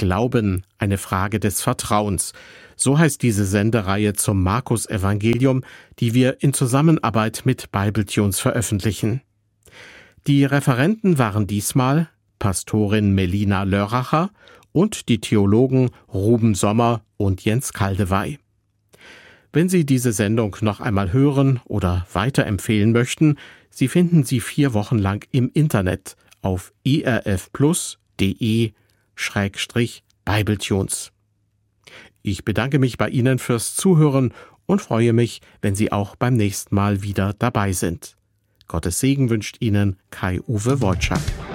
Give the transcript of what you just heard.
Glauben, eine Frage des Vertrauens. So heißt diese Sendereihe zum Markus-Evangelium, die wir in Zusammenarbeit mit Bibletunes veröffentlichen. Die Referenten waren diesmal Pastorin Melina Lörracher und die Theologen Ruben Sommer und Jens Kaldewey. Wenn Sie diese Sendung noch einmal hören oder weiterempfehlen möchten, Sie finden sie 4 Wochen lang im Internet auf irf+de/Bibletunes. Ich bedanke mich bei Ihnen fürs Zuhören und freue mich, wenn Sie auch beim nächsten Mal wieder dabei sind. Gottes Segen wünscht Ihnen Kai-Uwe Wojczak.